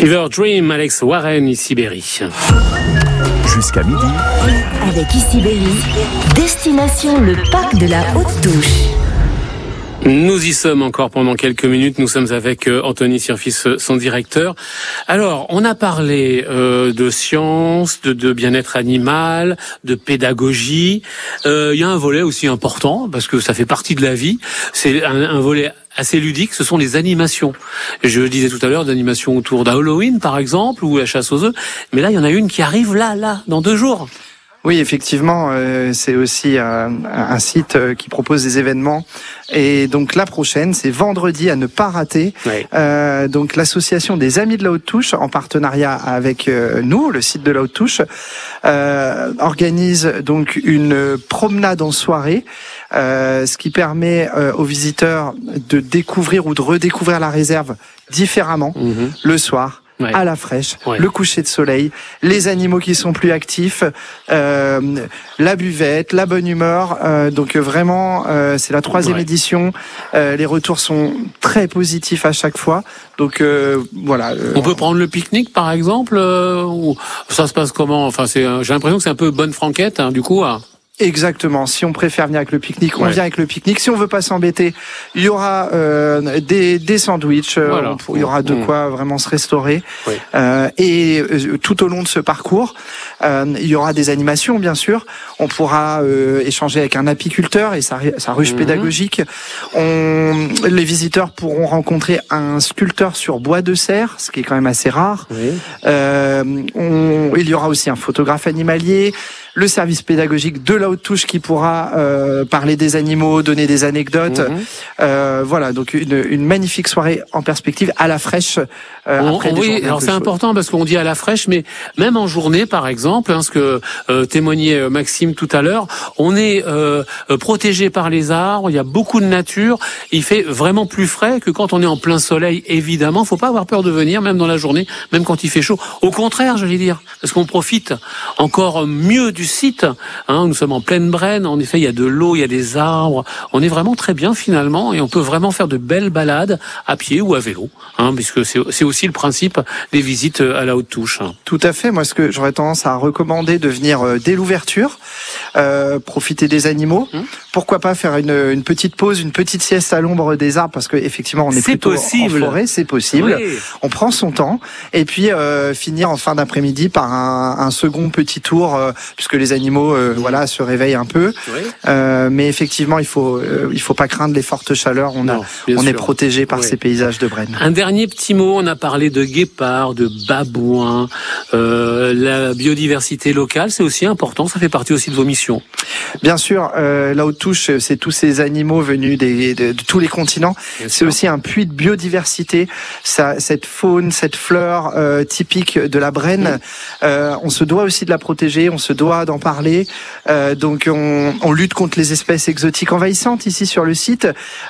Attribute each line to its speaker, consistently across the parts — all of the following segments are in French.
Speaker 1: Fever Dream, Alex Warren, ici Berry.
Speaker 2: Jusqu'à midi.
Speaker 3: Avec ici Berry, destination le parc de la Haute-Touche.
Speaker 1: Nous y sommes encore pendant quelques minutes. Nous sommes avec Anthony Sirfis, son directeur. Alors, on a parlé de science, de bien-être animal, de pédagogie. Il y a un volet aussi important, parce que ça fait partie de la vie. C'est un volet assez ludique, ce sont les animations. Je disais tout à l'heure d'animations autour d'Halloween, par exemple, ou la chasse aux œufs. Mais là, il y en a une qui arrive là, dans 2 jours.
Speaker 4: Oui, effectivement, c'est aussi un site qui propose des événements. Et donc la prochaine, c'est vendredi à ne pas rater.
Speaker 1: Oui.
Speaker 4: Donc l'association des Amis de la Haute-Touche, en partenariat avec nous, le site de la Haute-Touche, organise donc une promenade en soirée, ce qui permet aux visiteurs de découvrir ou de redécouvrir la réserve différemment le soir.
Speaker 1: Ouais.
Speaker 4: À la fraîche,
Speaker 1: Ouais.
Speaker 4: le coucher de soleil, les animaux qui sont plus actifs, la buvette, la bonne humeur. Donc vraiment, c'est la 3e édition. Les retours sont très positifs à chaque fois. Donc voilà.
Speaker 1: On peut prendre le pique-nique, par exemple, ou ça se passe comment? Enfin, j'ai l'impression que c'est un peu bonne franquette, hein, du coup.
Speaker 4: Exactement. Si on préfère venir avec le pique-nique, on vient avec le pique-nique. Si on veut pas s'embêter, il y aura des sandwichs.
Speaker 1: Voilà.
Speaker 4: Il y aura de quoi vraiment se restaurer.
Speaker 1: Oui.
Speaker 4: Et tout au long de ce parcours, il y aura des animations, bien sûr. On pourra échanger avec un apiculteur et sa ruche pédagogique. Les visiteurs pourront rencontrer un sculpteur sur bois de serre, ce qui est quand même assez rare.
Speaker 1: Oui.
Speaker 4: Il y aura aussi un photographe animalier. Le service pédagogique de la Haute-Touche qui pourra parler des animaux, donner des anecdotes. Voilà, donc une magnifique soirée en perspective à la fraîche.
Speaker 1: Oui, alors c'est important parce qu'on dit à la fraîche, mais même en journée, par exemple, hein, ce que témoignait Maxime tout à l'heure, on est protégé par les arbres, il y a beaucoup de nature, il fait vraiment plus frais que quand on est en plein soleil, évidemment. Faut pas avoir peur de venir, même dans la journée, même quand il fait chaud. Au contraire, j'allais dire, parce qu'on profite encore mieux du site. Hein, nous sommes en pleine Brenne, en effet, il y a de l'eau, il y a des arbres. On est vraiment très bien finalement, et on peut vraiment faire de belles balades à pied ou à vélo, hein, puisque c'est aussi le principe des visites à la Haute-Touche.
Speaker 4: Tout à fait. Moi, ce que j'aurais tendance à recommander de venir dès l'ouverture, profiter des animaux. Pourquoi pas faire une petite pause, une petite sieste à l'ombre des arbres, parce que effectivement, on est plutôt en forêt, c'est possible.
Speaker 1: Oui.
Speaker 4: On prend son temps, et puis finir en fin d'après-midi par un second petit tour, puisque les animaux, voilà, se réveillent un peu.
Speaker 1: Oui.
Speaker 4: Mais effectivement, il faut pas craindre les fortes chaleurs. On est protégé par ces paysages de Brenne.
Speaker 1: Un dernier petit mot, on a parlé de guépards, de babouins, la biodiversité locale, c'est aussi important, ça fait partie aussi de vos missions.
Speaker 4: Bien sûr, la Haute-Touche, c'est tous ces animaux venus de tous les continents. C'est aussi un puits de biodiversité. Cette faune, cette fleur typique de la Brenne, on se doit aussi de la protéger, on se doit d'en parler. Donc on lutte contre les espèces exotiques envahissantes ici sur le site.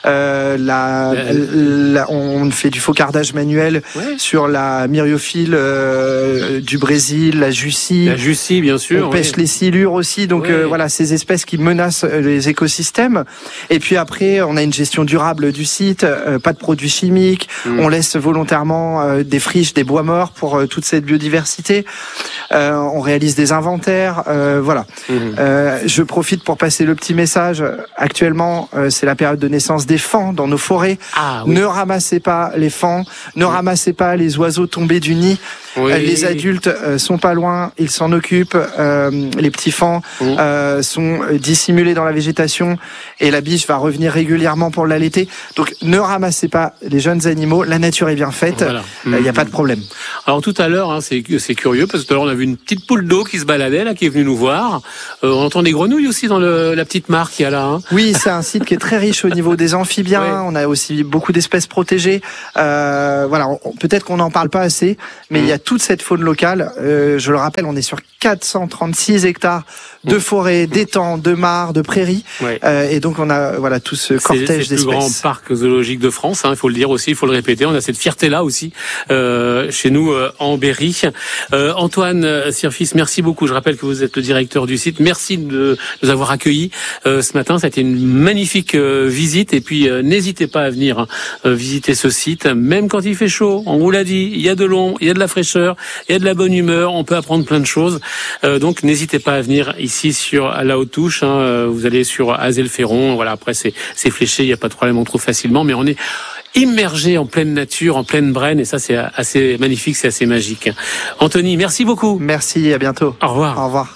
Speaker 4: On fait du faucardage manuel sur la myriophylle du Brésil, la Jussie.
Speaker 1: La Jussie, bien sûr.
Speaker 4: On pêche les silures aussi. Donc voilà, ces espèces qui menacent les écosystèmes. Et puis après, on a une gestion durable du site, pas de produits chimiques. On laisse volontairement des friches, des bois morts pour toute cette biodiversité. On réalise des inventaires. Voilà. Je profite pour passer le petit message. Actuellement, c'est la période de naissance des faons dans nos forêts. Ne ramassez pas les faons, ne ramassez pas les oiseaux tombés du nid. Les adultes sont pas loin, ils s'en occupent. Les petits faons sont dissimulés dans la végétation et la biche va revenir régulièrement pour l'allaiter. Donc ne ramassez pas les jeunes animaux, la nature est bien faite, il n'y a pas de problème.
Speaker 1: Alors tout à l'heure, hein, c'est curieux parce que tout à l'heure on a vu une petite poule d'eau qui se baladait là, qui est venue nous voir. On entend des grenouilles aussi dans la petite mare qu'il y a là. Hein.
Speaker 4: Oui, c'est un site qui est très riche au niveau des amphibiens. On a aussi beaucoup d'espèces protégées. Voilà, peut-être qu'on n'en parle pas assez, mais il y a toute cette faune locale. Je le rappelle, on est sur 436 hectares de forêt, d'étangs, de mares, de prairies.
Speaker 1: Ouais.
Speaker 4: Et donc on a tout ce cortège d'espèces.
Speaker 1: C'est le plus grand parc zoologique de France, il faut le dire aussi, il faut le répéter. On a cette fierté-là aussi chez nous en Berry. Antoine Sirfis, merci beaucoup. Je rappelle que vous êtes le directeur du site. Merci de nous avoir accueillis ce matin. Ça a été une magnifique visite. Et puis n'hésitez pas à venir visiter ce site, même quand il fait chaud. On vous l'a dit, il y a de l'ombre, il y a de la fraîcheur, il y a de la bonne humeur. On peut apprendre plein de choses. Donc n'hésitez pas à venir ici sur la Haute-Touche. Vous allez sur Azelferron. Voilà, après c'est fléché, il n'y a pas de problème, on trouve facilement. Mais on est immergé en pleine nature, en pleine Brenne, et ça c'est assez magnifique, c'est assez magique. Anthony, merci beaucoup.
Speaker 4: Merci, à bientôt.
Speaker 1: Au revoir.
Speaker 4: Au revoir.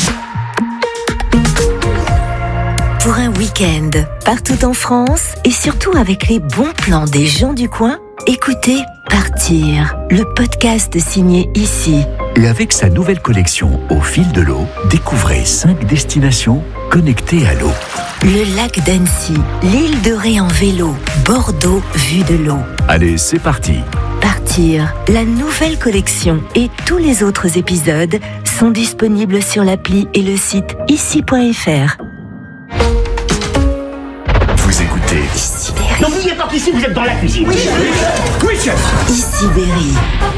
Speaker 3: Pour un week-end partout en France et surtout avec les bons plans des gens du coin, écoutez Partir, le podcast signé Ici.
Speaker 2: Et avec sa nouvelle collection Au fil de l'eau, découvrez 5 destinations connectées à l'eau.
Speaker 3: Le lac d'Annecy, l'île de Ré en vélo, Bordeaux vue de l'eau.
Speaker 2: Allez, c'est parti.
Speaker 3: Partir, la nouvelle collection et tous les autres épisodes sont disponibles sur l'appli et le site ici.fr.
Speaker 2: Vous écoutez
Speaker 3: Ici Berry.
Speaker 5: N'oubliez pas qu'ici vous êtes dans la cuisine. Oui, oui, chef.
Speaker 3: Ici Berry.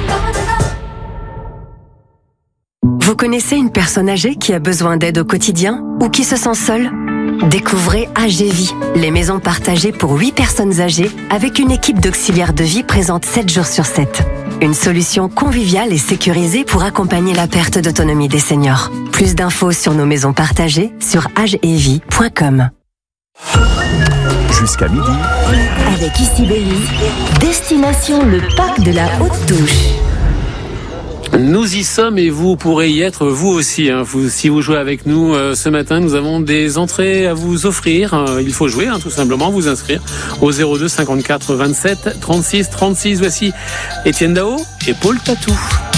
Speaker 6: Vous connaissez une personne âgée qui a besoin d'aide au quotidien ou qui se sent seule ? Découvrez AGV, les maisons partagées pour 8 personnes âgées avec une équipe d'auxiliaires de vie présente 7 jours sur 7. Une solution conviviale et sécurisée pour accompagner la perte d'autonomie des seniors. Plus d'infos sur nos maisons partagées sur agevie.com.
Speaker 2: Jusqu'à midi.
Speaker 3: Avec Ici Berry, destination le parc de la Haute-Touche.
Speaker 1: Nous y sommes et vous pourrez y être vous aussi. Si vous jouez avec nous ce matin, nous avons des entrées à vous offrir. Il faut jouer, tout simplement, vous inscrire au 02 54 27 36 36. Voici Étienne Dao et Paul Tatou.